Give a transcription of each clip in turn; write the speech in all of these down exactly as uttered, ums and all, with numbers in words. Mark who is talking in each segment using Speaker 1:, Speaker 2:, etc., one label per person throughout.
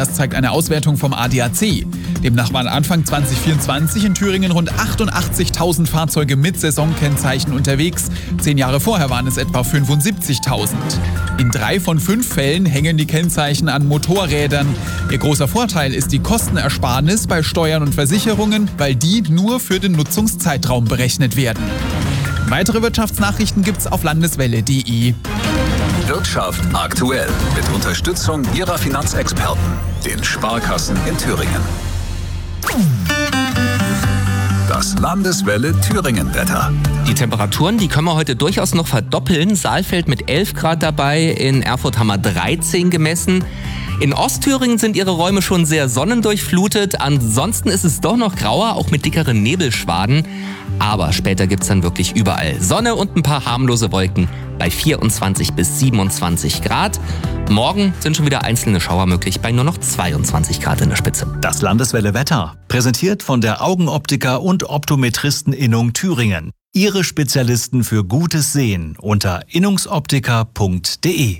Speaker 1: Das zeigt eine Auswertung vom A D A C. Demnach waren Anfang zwanzig vierundzwanzig in Thüringen rund achtundachtzigtausend Fahrzeuge mit Saisonkennzeichen unterwegs. Zehn Jahre vorher waren es etwa fünfundsiebzigtausend. In drei von fünf Fällen hängen die Kennzeichen an Motorrädern. Ihr großer Vorteil ist die Kostenersparnis bei Steuern und Versicherungen, weil die nur für den Nutzungszeitraum berechnet werden. Weitere Wirtschaftsnachrichten gibt's auf landeswelle punkt de.
Speaker 2: Wirtschaft aktuell mit Unterstützung Ihrer Finanzexperten, den Sparkassen in Thüringen. Das Landeswelle Thüringen-Wetter.
Speaker 3: Die Temperaturen, die können wir heute durchaus noch verdoppeln. Saalfeld mit elf Grad dabei, in Erfurt haben wir dreizehn gemessen. In Ostthüringen sind ihre Räume schon sehr sonnendurchflutet. Ansonsten ist es doch noch grauer, auch mit dickeren Nebelschwaden. Aber später gibt's dann wirklich überall Sonne und ein paar harmlose Wolken bei vierundzwanzig bis siebenundzwanzig Grad. Morgen sind schon wieder einzelne Schauer möglich bei nur noch zweiundzwanzig Grad in der Spitze.
Speaker 4: Das Landeswelle Wetter, präsentiert von der Augenoptiker und Optometristen-Innung Thüringen. Ihre Spezialisten für gutes Sehen unter innungsoptiker punkt de.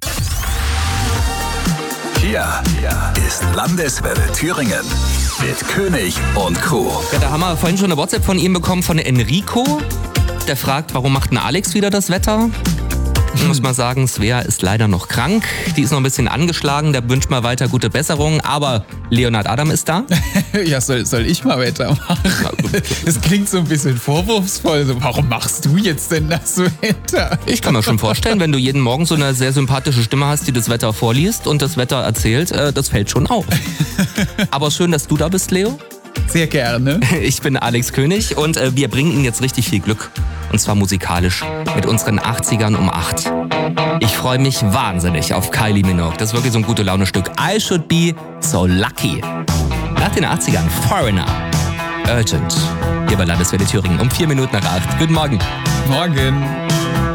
Speaker 2: Hier, hier ist Landeswelle Thüringen mit König und Co.
Speaker 3: Ja, da haben wir vorhin schon eine WhatsApp von ihm bekommen, von Enrico. Der fragt, warum macht denn Alex wieder das Wetter? Ich muss mal sagen, Svea ist leider noch krank. Die ist noch ein bisschen angeschlagen. Der wünscht mal weiter gute Besserung. Aber Leonhard Adam ist da.
Speaker 1: Ja, soll, soll ich mal weitermachen? Das klingt so ein bisschen vorwurfsvoll. So, warum machst du jetzt denn das Wetter?
Speaker 3: Ich kann mir schon vorstellen, wenn du jeden Morgen so eine sehr sympathische Stimme hast, die das Wetter vorliest und das Wetter erzählt, äh, das fällt schon auf. Aber schön, dass du da bist, Leo.
Speaker 1: Sehr gerne.
Speaker 3: Ich bin Alex König und äh, wir bringen Ihnen jetzt richtig viel Glück. Und zwar musikalisch mit unseren achtzigern um acht. Ich freue mich wahnsinnig auf Kylie Minogue. Das ist wirklich so ein gute Laune-Stück. I should be so lucky. Nach den achtzigern Foreigner. Urgent. Hier bei Landeswelle Thüringen um vier Minuten nach acht. Guten Morgen.
Speaker 1: Morgen.